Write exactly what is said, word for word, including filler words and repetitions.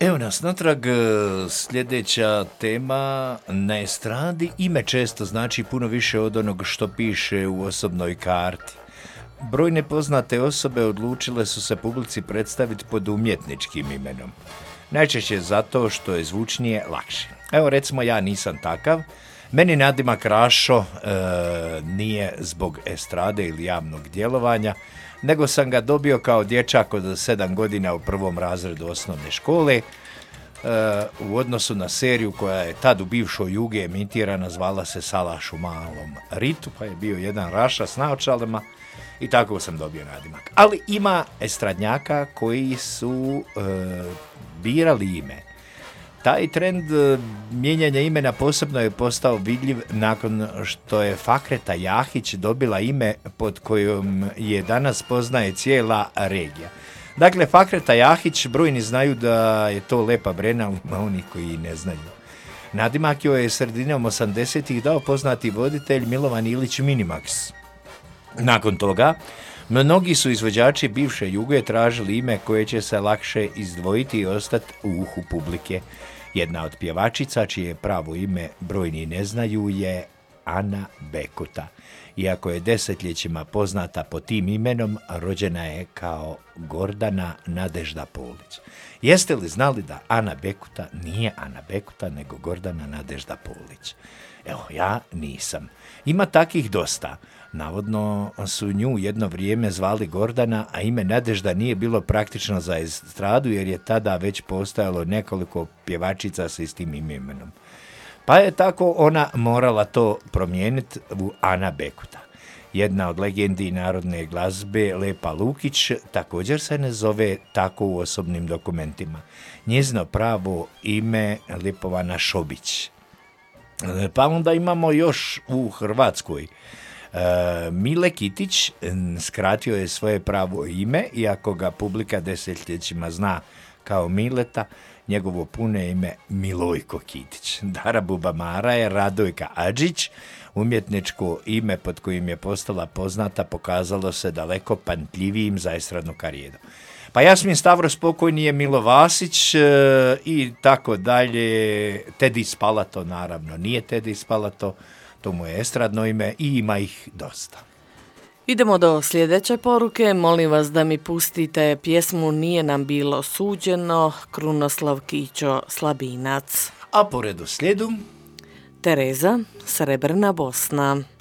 Evo nas natrag, sljedeća tema na estradi. Ime često znači puno više od onog što piše u osobnoj karti. Brojne poznate osobe odlučile su se publici predstaviti pod umjetničkim imenom. Najčešće zato što je zvučnije lakše. Evo recimo ja nisam takav. Meni nadimak Rašo e, nije zbog estrade ili javnog djelovanja, nego sam ga dobio kao dječak od sedam godina u prvom razredu osnovne škole e, u odnosu na seriju koja je tad u bivšoj Jugi emitirana, zvala se Salaš u malom ritu, pa je bio jedan Raša s naočalama i tako sam dobio nadimak. Ali ima estradnjaka koji su e, birali ime. Taj trend mijenjanja imena posebno je postao vidljiv nakon što je Fakreta Jahić dobila ime pod kojom je danas poznaje cijela regija. Dakle, Fakreta Jahić, brojni znaju da je to Lepa Brena, a oni koji ne znaju. Nadimak joj je sredinom osamdesetih dao poznati voditelj Milovan Ilić Minimax. Nakon toga, mnogi su izvođači bivše Juge tražili ime koje će se lakše izdvojiti i ostati u uhu publike. Jedna od pjevačica, čije pravo ime brojni ne znaju, je Ana Bekuta. Iako je desetljećima poznata pod tim imenom, rođena je kao Gordana Nadežda Polić. Jeste li znali da Ana Bekuta nije Ana Bekuta, nego Gordana Nadežda Polić? Evo, ja nisam. Ima takih dosta. Navodno su nju jedno vrijeme zvali Gordana, a ime Nadežda nije bilo praktično za estradu jer je tada već postojalo nekoliko pjevačica sa istim imenom. Pa je tako ona morala to promijeniti u Ana Bekuta. Jedna od legendi narodne glazbe, Lepa Lukić, također se ne zove tako u osobnim dokumentima. Njezino pravo ime Lipovana Šobić. Pa onda imamo još u Hrvatskoj. Mile Kitić skratio je svoje pravo ime, iako ga publika desetljećima zna kao Mileta, njegovo puno ime Milojko Kitić. Dara Bubamara je Radojka Adžić, umjetničko ime pod kojim je postala poznata pokazalo se daleko pamtljivijim za estradnu karijeru. Pa Jasmin Stavros pokojni je Milo Vasić e, i tako dalje. Tedi Spalato naravno nije Tedi Spalato, to mu je estradno ime i ima ih dosta. Idemo do sljedeće poruke. Molim vas da mi pustite pjesmu Nije nam bilo suđeno, Krunoslav Kićo Slabinac. A po redu slijedu Tereza, Srebrna Bosna.